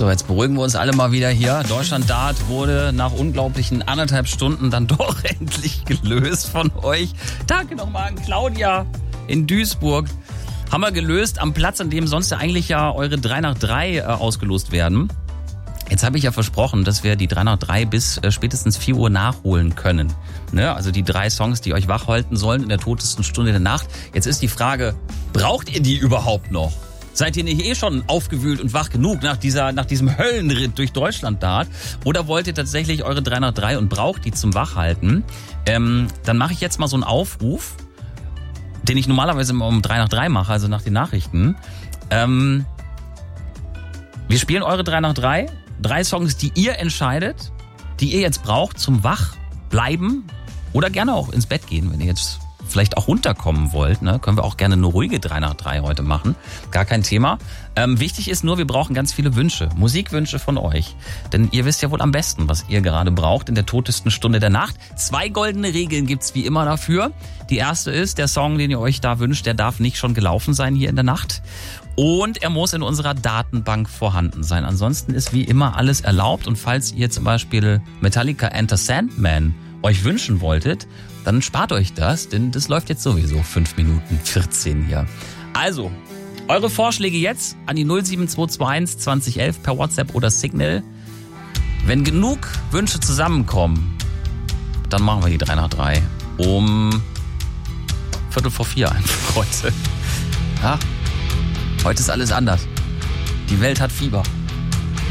So, jetzt beruhigen wir uns alle mal wieder hier. Deutschland-Dart wurde nach unglaublichen 1,5 Stunden dann doch endlich gelöst von euch. Danke nochmal an Claudia in Duisburg. Haben wir gelöst am Platz, an dem sonst eigentlich ja eure 3 nach 3 ausgelost werden. Jetzt habe ich ja versprochen, dass wir die 3 nach 3 bis spätestens 4 Uhr nachholen können. Ne? Also die 3 Songs, die euch wach halten sollen in der totesten Stunde der Nacht. Jetzt ist die Frage, braucht ihr die überhaupt noch? Seid ihr nicht schon aufgewühlt und wach genug nach diesem Höllenritt durch Deutschland-Dart? Oder wollt ihr tatsächlich eure 3 nach 3 und braucht die zum Wachhalten? Dann mache ich jetzt mal so einen Aufruf, den ich normalerweise immer um 3 nach 3 mache, also nach den Nachrichten. Wir spielen eure 3 nach 3. 3 Songs, die ihr entscheidet, die ihr jetzt braucht zum Wachbleiben oder gerne auch ins Bett gehen, wenn ihr jetzt vielleicht auch runterkommen wollt. Ne? Können wir auch gerne eine ruhige 3 nach 3 heute machen. Gar kein Thema. Wichtig ist nur, wir brauchen ganz viele Wünsche, Musikwünsche von euch. Denn ihr wisst ja wohl am besten, was ihr gerade braucht in der totesten Stunde der Nacht. 2 goldene Regeln gibt's wie immer dafür. Die erste ist, der Song, den ihr euch da wünscht, der darf nicht schon gelaufen sein hier in der Nacht. Und er muss in unserer Datenbank vorhanden sein. Ansonsten ist wie immer alles erlaubt. Und falls ihr zum Beispiel Metallica Enter Sandman euch wünschen wolltet, dann spart euch das, denn das läuft jetzt sowieso 5 Minuten 14 hier. Also, eure Vorschläge jetzt an die 07221 2011 per WhatsApp oder Signal. Wenn genug Wünsche zusammenkommen, dann machen wir die 3 nach 3 um 3:45 einfach heute. Ja, heute ist alles anders. Die Welt hat Fieber.